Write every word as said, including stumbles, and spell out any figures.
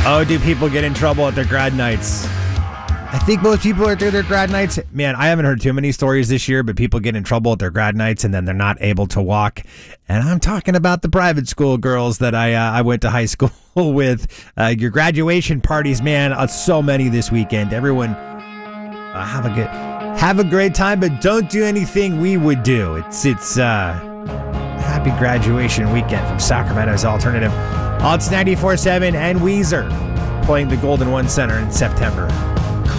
Oh, do people get in trouble at their grad nights? I think most people are through their grad nights. Man, I haven't heard too many stories this year, but people get in trouble at their grad nights and then they're not able to walk. And I'm talking about the private school girls that I uh, I went to high school with. Uh, your graduation parties, man, uh, so many this weekend. Everyone, uh, have a good, have a great time, but don't do anything we would do. It's it's uh, happy graduation weekend from Sacramento's Alternative. Odds ninety-four point seven and Weezer playing the Golden One Center in September.